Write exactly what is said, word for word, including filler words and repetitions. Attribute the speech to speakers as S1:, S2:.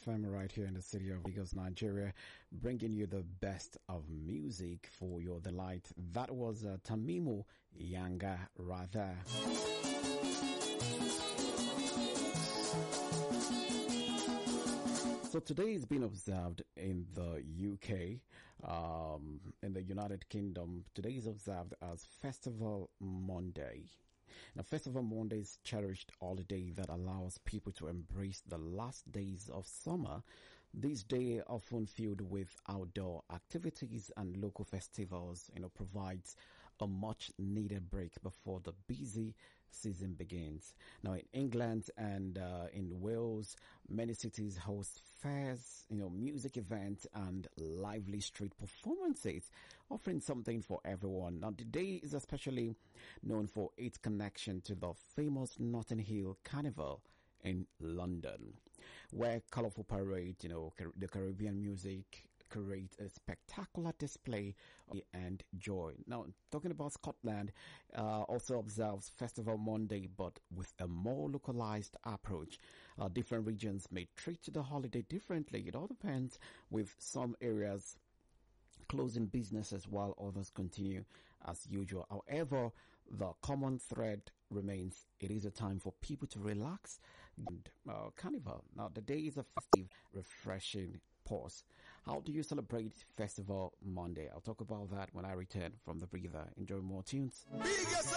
S1: F M right here in the city of Lagos, Nigeria, bringing you the best of music for your delight. That was uh, Tamimu Yanga Rather. So today is being observed in the U K, um, in the United Kingdom. Today is observed as Festival Monday. Now, Festival Monday is a cherished holiday that allows people to embrace the last days of summer. This day, often filled with outdoor activities and local festivals, you know, provides a much needed break before the busy season begins. Now, in England and uh, in Wales, many cities host fairs, you know, music events and lively street performances, offering something for everyone. Now, the day is especially known for its connection to the famous Notting Hill Carnival in London, where colorful parade, you know, Car- the Caribbean music create a spectacular display and joy. Now, talking about Scotland, uh, also observes Festival Monday, but with a more localized approach. Uh, different regions may treat the holiday differently. It all depends, with some areas closing businesses while others continue as usual. However, the common thread remains: it is a time for people to relax and uh, carnival. Now, the day is a festive, refreshing pause. How do you celebrate Festival Monday? I'll talk about that when I return from the breather. Enjoy more tunes.